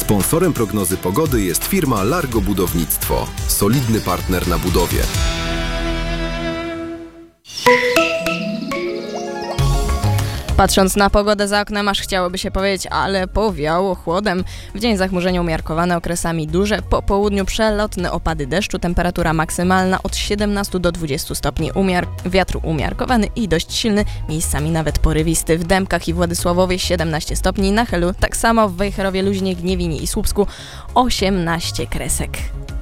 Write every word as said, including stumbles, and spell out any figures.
Sponsorem prognozy pogody jest firma Largo Budownictwo. Solidny partner na budowie. Patrząc na pogodę za oknem, aż chciałoby się powiedzieć, ale powiało chłodem. W dzień zachmurzenia umiarkowane, okresami duże, po południu przelotne opady deszczu, temperatura maksymalna od siedemnastu do dwudziestu stopni, Umiar wiatr umiarkowany i dość silny, miejscami nawet porywisty. W Dębkach i Władysławowie siedemnaście stopni, na Helu tak samo, w Wejherowie, Luźnie, Gniewinie i Słupsku osiemnaście kresek.